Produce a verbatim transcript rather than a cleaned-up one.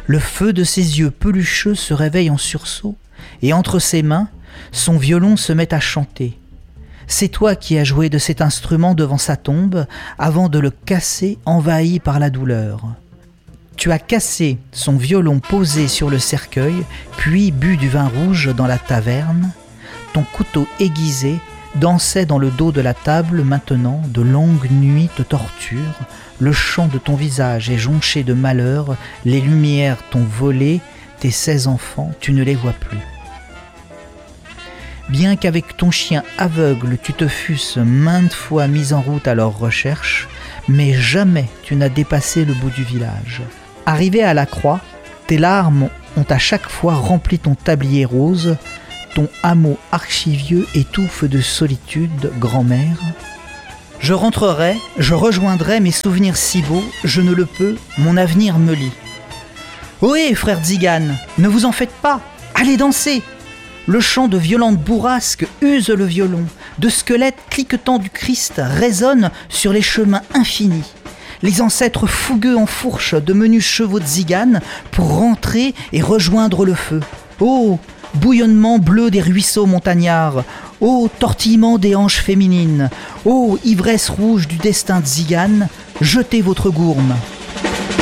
Le feu de ses yeux pelucheux se réveille en sursaut, et entre ses mains, son violon se met à chanter. C'est toi qui as joué de cet instrument devant sa tombe, avant de le casser, envahi par la douleur. Tu as cassé son violon posé sur le cercueil, puis bu du vin rouge dans la taverne. Ton couteau aiguisé dansait dans le dos de la table maintenant, de longues nuits te torturent. Le chant de ton visage est jonché de malheur, les lumières t'ont volé, tes seize enfants, tu ne les vois plus. Bien qu'avec ton chien aveugle tu te fusses maintes fois mis en route à leur recherche, mais jamais tu n'as dépassé le bout du village. Arrivé à la croix, tes larmes ont à chaque fois rempli ton tablier rose, ton hameau archivieux étouffe de solitude, grand-mère. Je rentrerai, je rejoindrai mes souvenirs si beaux, je ne le peux, mon avenir me lie. Ohé, frère Tziganes, ne vous en faites pas, allez danser. Le chant de violentes bourrasques use le violon, de squelettes cliquetants du Christ résonnent sur les chemins infinis. Les ancêtres fougueux en fourche de menus chevaux de Tziganes pour rentrer et rejoindre le feu. Oh, bouillonnement bleu des ruisseaux montagnards, ô tortillement des hanches féminines, ô ivresse rouge du destin Tzigane, jetez votre gourme.